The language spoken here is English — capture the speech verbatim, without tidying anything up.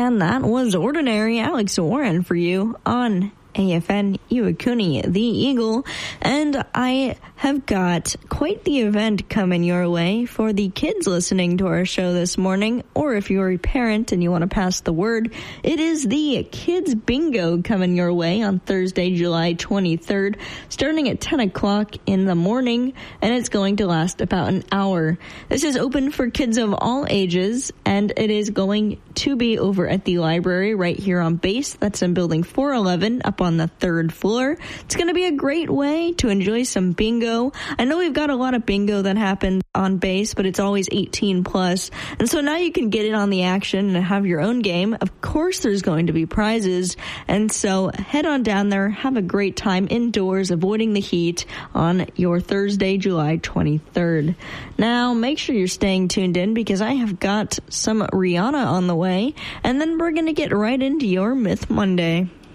And that was Ordinary, Alex Warren, for you on A F N Iwakuni, the Eagle. And I have got quite the event coming your way for the kids listening to our show this morning, or if you're a parent and you want to pass the word, it is the Kids Bingo coming your way on Thursday, July twenty-third, starting at ten o'clock in the morning, and it's going to last about an hour. This is open for kids of all ages, and it is going to be over at the library right here on base. That's in building four eleven up on the third floor. It's going to be a great way to enjoy some bingo. I know we've got a lot of bingo that happens on base, but it's always eighteen plus. And so now you can get in on the action and have your own game. Of course, there's going to be prizes. And so head on down there, have a great time indoors, avoiding the heat on your Thursday, July twenty-third. Now, make sure you're staying tuned in because I have got some Rihanna on the way, and then we're going to get right into your Myth Monday.